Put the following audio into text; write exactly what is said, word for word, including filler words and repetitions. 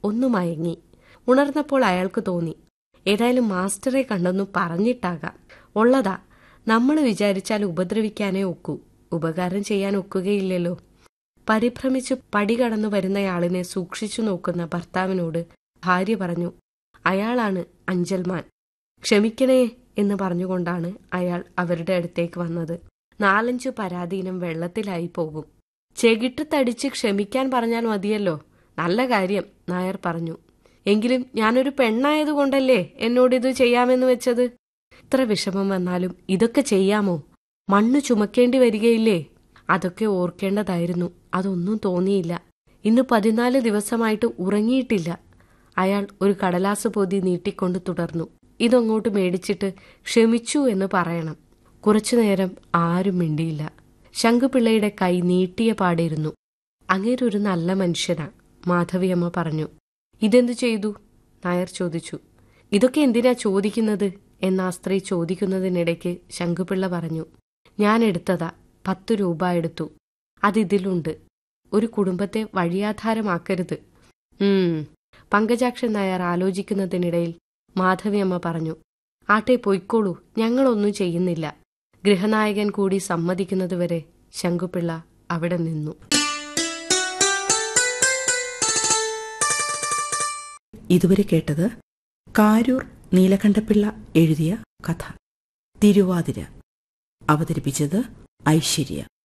ഒന്ന് മയങ്ങി. ഉണർന്നപ്പോൾ അയാൾക്ക് തോന്നി, ഏതായാലും മാസ്റ്ററെ കണ്ടെന്നു പറഞ്ഞിട്ടാകാം. ഉള്ളതാ, നമ്മൾ വിചാരിച്ചാൽ ഉപദ്രവിക്കാനേ ഒക്കൂ, ഉപകാരം ചെയ്യാൻ ഒക്കുകയില്ലല്ലോ. പരിഭ്രമിച്ചു പടി കടന്നു വരുന്നയാളിനെ സൂക്ഷിച്ചു നോക്കുന്ന ഭർത്താവിനോട് ഭാര്യ പറഞ്ഞു, അയാളാണ് അഞ്ചൽമാൻ. ക്ഷമിക്കണേ എന്ന് പറഞ്ഞുകൊണ്ടാണ് അയാൾ അവരുടെ അടുത്തേക്ക് വന്നത്. നാലഞ്ചു പരാധീനം വെള്ളത്തിലായി പോകും. ചെകിട്ട് തടിച്ച് ക്ഷമിക്കാൻ പറഞ്ഞാൽ മതിയല്ലോ. നല്ല കാര്യം, നായർ പറഞ്ഞു. എങ്കിലും ഞാനൊരു പെണ്ണായതുകൊണ്ടല്ലേ എന്നോടിത് ചെയ്യാമെന്ന് വെച്ചത്. ഇത്ര വിഷമം വന്നാലും ഇതൊക്കെ ചെയ്യാമോ? മണ്ണ് ചുമക്കേണ്ടി വരികയില്ലേ? അതൊക്കെ ഓർക്കേണ്ടതായിരുന്നു. അതൊന്നും തോന്നിയില്ല. ഇന്ന് പതിനാല് ദിവസമായിട്ട് ഉറങ്ങിയിട്ടില്ല. അയാൾ ഒരു കടലാസ് പൊതി നീട്ടിക്കൊണ്ട് തുടർന്നു. ഇതങ്ങോട്ട് മേടിച്ചിട്ട് ക്ഷമിച്ചു എന്ന് പറയണം. കുറച്ചുനേരം ആരും മിണ്ടിയില്ല. ശങ്കുപിള്ളയുടെ കൈ നീട്ടിയ പാടിരുന്നു. അങ്ങേരൊരു നല്ല മനുഷ്യനാ, മാധവിയമ്മ പറഞ്ഞു. ഇതെന്തു ചെയ്തു? നായർ ചോദിച്ചു. ഇതൊക്കെ എന്തിനാ ചോദിക്കുന്നത് എന്ന ആ സ്ത്രീ ചോദിക്കുന്നതിനിടയ്ക്ക് ശങ്കുപിള്ള പറഞ്ഞു, ഞാൻ എടുത്തതാ, പത്തു രൂപ എടുത്തു. അതിതിലുണ്ട്. ഒരു കുടുംബത്തെ വഴിയാധാരമാക്കരുത്. ഉം പങ്കജാക്ഷൻ നായർ ആലോചിക്കുന്നതിനിടയിൽ മാധവിയമ്മ പറഞ്ഞു, ആട്ടെ പൊയ്ക്കോളൂ, ഞങ്ങളൊന്നും ചെയ്യുന്നില്ല. ഗൃഹനായകൻ കൂടി സമ്മതിക്കുന്നതുവരെ ശങ്കുപിള്ള അവിടെ നിന്നു. ഇതുവരെ കേട്ടത് കാരൂർ നീലകണ്ഠപിള്ള എഴുതിയ കഥ തിരുവാതിര. അവതരിപ്പിച്ചത് ഐശ്വര്യ.